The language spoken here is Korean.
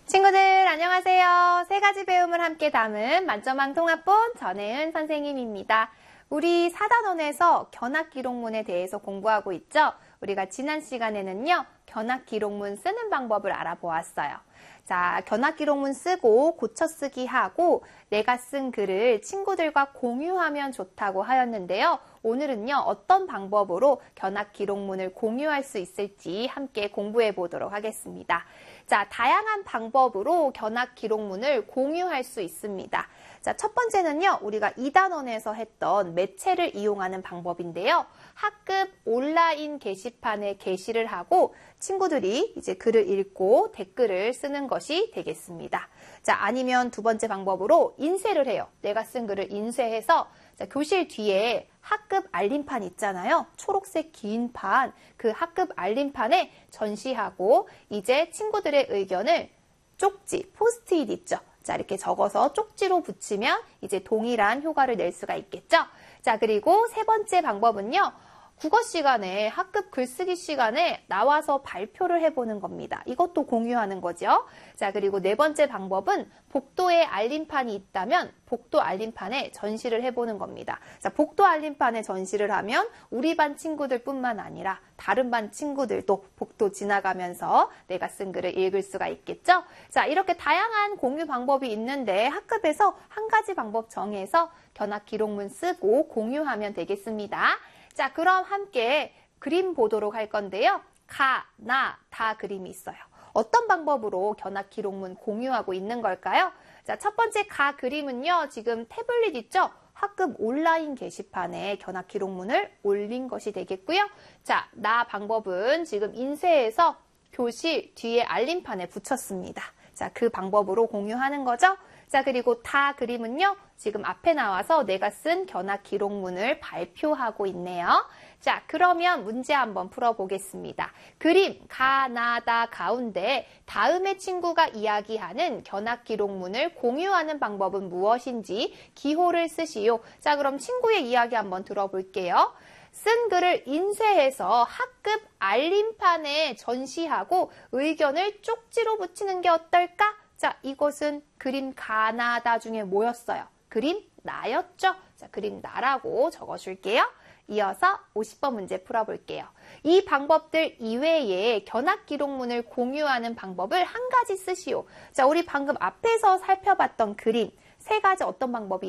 친구들 안녕하세요. 세 가지 배움을 함께 담은 만점왕 통합본 전혜은 선생님입니다. 우리 4단원에서 견학기록문에 대해서 공부하고 있죠. 우리가 지난 시간에는요. 견학기록문 쓰는 방법을 알아보았어요. 자, 견학기록문 쓰고 고쳐쓰기 하고 내가 쓴 글을 친구들과 공유하면 좋다고 하였는데요. 오늘은요. 어떤 방법으로 견학기록문을 공유할 수 있을지 함께 공부해 보도록 하겠습니다. 자, 다양한 방법으로 견학기록문을 공유할 수 있습니다. 자, 첫 번째는요. 우리가 2단원에서 했던 매체를 이용하는 방법인데요. 학급 온라인 게시판에 게시를 하고 친구들이 이제 글을 읽고 댓글을 쓰는 것이 되겠습니다. 자, 아니면 두 번째 방법으로 인쇄를 해요. 내가 쓴 글을 인쇄해서 자, 교실 뒤에 학급 알림판 있잖아요. 초록색 긴 판, 그 학급 알림판에 전시하고 이제 친구들의 의견을 쪽지, 포스트잇 있죠. 자, 이렇게 적어서 쪽지로 붙이면 이제 동일한 효과를 낼 수가 있겠죠. 자, 그리고 세 번째 방법은요. 국어 시간에 학급 글쓰기 시간에 나와서 발표를 해보는 겁니다. 이것도 공유하는 거죠. 자, 그리고 네 번째 방법은 복도에 알림판이 있다면 복도 알림판에 전시를 해보는 겁니다. 자, 복도 알림판에 전시를 하면 우리 반 친구들뿐만 아니라 다른 반 친구들도 복도 지나가면서 내가 쓴 글을 읽을 수가 있겠죠. 자, 이렇게 다양한 공유 방법이 있는데 학급에서 한 가지 방법 정해서 견학기록문 쓰고 공유하면 되겠습니다. 자, 그럼 함께 그림 보도록 할 건데요. 가, 나, 다 그림이 있어요. 어떤 방법으로 견학기록문 공유하고 있는 걸까요? 자, 첫 번째 가 그림은요. 지금 태블릿 있죠? 학급 온라인 게시판에 견학기록문을 올린 것이 되겠고요. 자, 나 방법은 지금 인쇄해서 교실 뒤에 알림판에 붙였습니다. 자, 그 방법으로 공유하는 거죠. 자, 그리고 다 그림은요. 지금 앞에 나와서 내가 쓴 견학기록문을 발표하고 있네요. 자, 그러면 문제 한번 풀어보겠습니다. 그림, 가, 나, 다 가운데 다음의 친구가 이야기하는 견학기록문을 공유하는 방법은 무엇인지 기호를 쓰시오. 자, 그럼 친구의 이야기 한번 들어볼게요. 쓴 글을 인쇄해서 학급 알림판에 전시하고 의견을 쪽지로 붙이는 게 어떨까? 자, 이것은 그림 가나다 중에 뭐였어요? 그림 나였죠? 자, 그림 나라고 적어줄게요. 이어서 50번 문제 풀어볼게요. 이 방법들 이외에 견학기록문을 공유하는 방법을 한 가지 쓰시오. 자, 우리 방금 앞에서 살펴봤던 그림, 세 가지 어떤 방법이